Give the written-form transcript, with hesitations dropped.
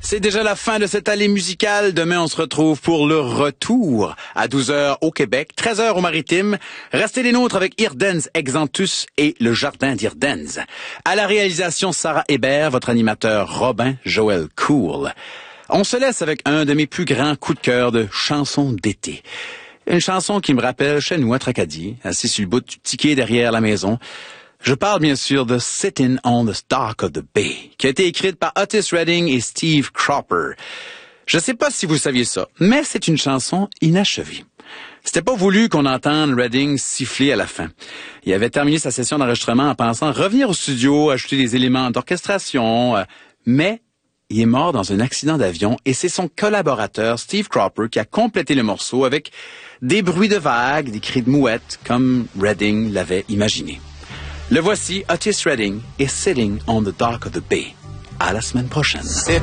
C'est déjà la fin de cette allée musicale. Demain, on se retrouve pour le retour à 12h au Québec, 13h au Maritime. Restez les nôtres avec Irden's Exanthus et le Jardin d'Irden's. À la réalisation, Sarah Hébert, votre animateur Robin Joël Cool. On se laisse avec un de mes plus grands coups de cœur de chansons d'été. Une chanson qui me rappelle chez nous à Tracadie, assis sur le bout du ticket derrière la maison. Je parle bien sûr de Sitting on the Dock of the Bay, qui a été écrite par Otis Redding et Steve Cropper. Je sais pas si vous saviez ça, mais c'est une chanson inachevée. C'était pas voulu qu'on entende Redding siffler à la fin. Il avait terminé sa session d'enregistrement en pensant revenir au studio, ajouter des éléments d'orchestration, mais il est mort dans un accident d'avion et c'est son collaborateur Steve Cropper qui a complété le morceau avec des bruits de vagues, des cris de mouettes, comme Redding l'avait imaginé. Le voici, Otis Redding et Sitting on the Dock of the Bay. À la semaine prochaine.